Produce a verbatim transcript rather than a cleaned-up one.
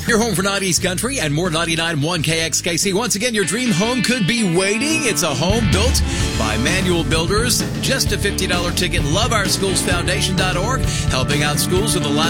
Your home for nineties country and more ninety-nine point one K X K C. Once again, your dream home could be waiting. It's a home built by Manual Builders. Just a fifty dollars ticket. Love Our Schools Foundation dot org. Helping out schools in the last